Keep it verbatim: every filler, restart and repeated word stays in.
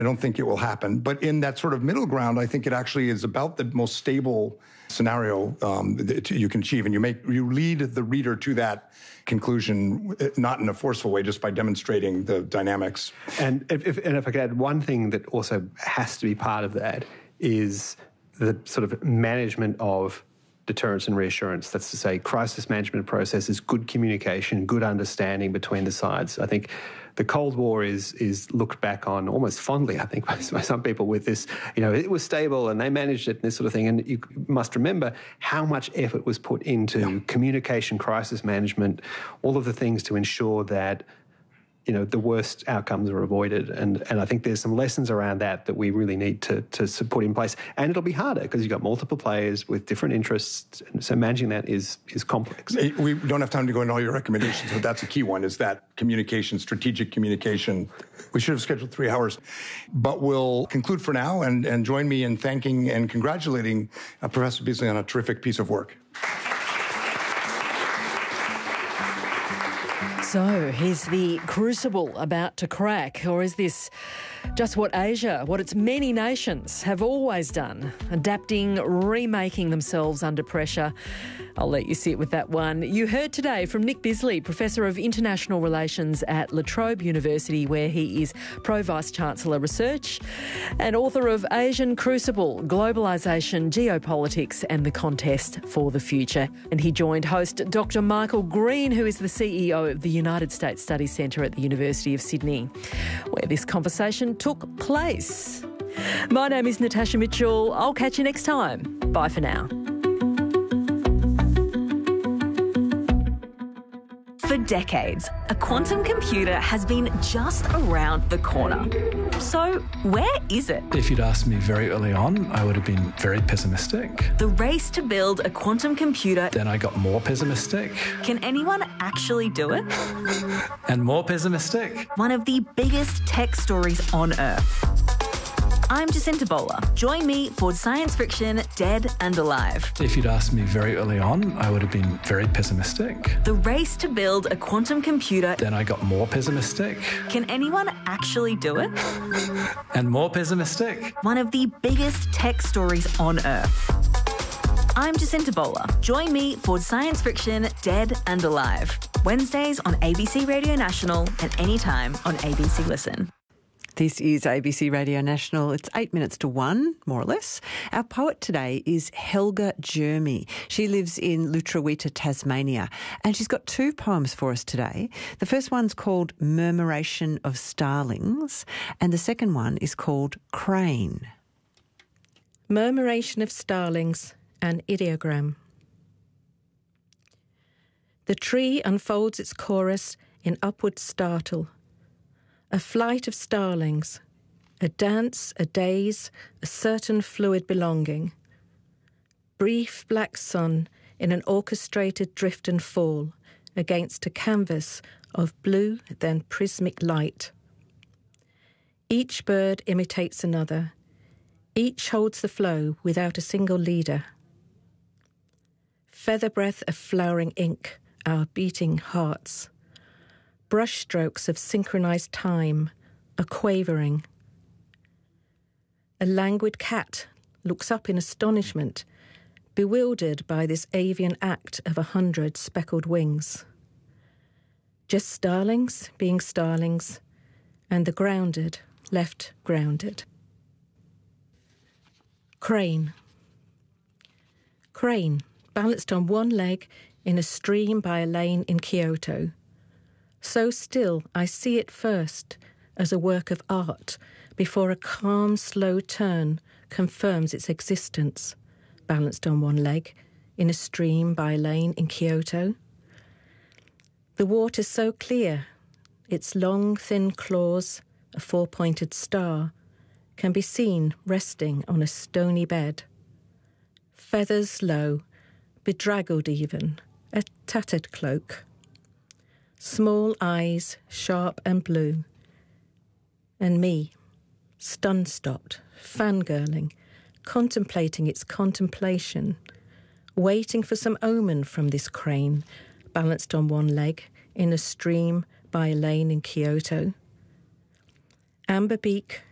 I don't think it will happen. But in that sort of middle ground, I think it actually is about the most stable scenario um, that you can achieve. And you make you lead the reader to that conclusion, not in a forceful way, just by demonstrating the dynamics. And if, if, and if I could add one thing that also has to be part of that is the sort of management of deterrence and reassurance. That's to say, crisis management process is good communication, good understanding between the sides. I think the Cold War is is looked back on almost fondly, I think, by, by some people with this, you know, it was stable and they managed it and this sort of thing. And you must remember how much effort was put into yeah. communication, crisis management, all of the things to ensure that, you know, the worst outcomes are avoided. And and I think there's some lessons around that that we really need to, to put in place. And it'll be harder because you've got multiple players with different interests. So managing that is is complex. We don't have time to go into all your recommendations, but that's a key one, is that communication, strategic communication. We should have scheduled three hours. But we'll conclude for now and, and join me in thanking and congratulating uh, Professor Beasley on a terrific piece of work. So, is the crucible about to crack, or is this just what Asia, what its many nations have always done, adapting, remaking themselves under pressure? I'll let you sit with that one. You heard today from Nick Bisley, Professor of International Relations at La Trobe University, where he is Pro-Vice-Chancellor Research and author of Asian Crucible, Globalisation, Geopolitics and the Contest for the Future. And he joined host Doctor Michael Green, who is the C E O of the United States Studies Centre at the University of Sydney, where this conversation took place. My name is Natasha Mitchell. I'll catch you next time. Bye for now. For decades, a quantum computer has been just around the corner. So, where is it? If you'd asked me very early on, I would have been very pessimistic. The race to build a quantum computer. Then I got more pessimistic. Can anyone actually do it? And more pessimistic. One of the biggest tech stories on Earth. I'm Jacinta Bowler. Join me for Science Fiction Dead and Alive. If you'd asked me very early on, I would have been very pessimistic. The race to build a quantum computer. Then I got more pessimistic. Can anyone actually do it? And more pessimistic. One of the biggest tech stories on Earth. I'm Jacinta Bowler. Join me for Science Fiction Dead and Alive. Wednesdays on A B C Radio National and anytime on A B C Listen. This is A B C Radio National. It's eight minutes to one, more or less. Our poet today is Helga Jermy. She lives in Lutruwita, Tasmania, and she's got two poems for us today. The first one's called Murmuration of Starlings, and the second one is called Crane. Murmuration of Starlings, an ideogram. The tree unfolds its chorus in upward startle. A flight of starlings, a dance, a daze, a certain fluid belonging. Brief black sun in an orchestrated drift and fall against a canvas of blue, then prismic light. Each bird imitates another. Each holds the flow without a single leader. Feather breath of flowering ink, our beating hearts. Brushstrokes of synchronized time, a quavering. A languid cat looks up in astonishment, bewildered by this avian act of a hundred speckled wings. Just starlings being starlings, and the grounded left grounded. Crane. Crane, balanced on one leg in a stream by a lane in Kyoto. So still, I see it first as a work of art before a calm, slow turn confirms its existence, balanced on one leg, in a stream by a lane in Kyoto. The water so clear, its long, thin claws, a four-pointed star, can be seen resting on a stony bed. Feathers low, bedraggled even, a tattered cloak. Small eyes, sharp and blue. And me, stun-stopped, fangirling, contemplating its contemplation, waiting for some omen from this crane, balanced on one leg, in a stream by a lane in Kyoto. Amber beak,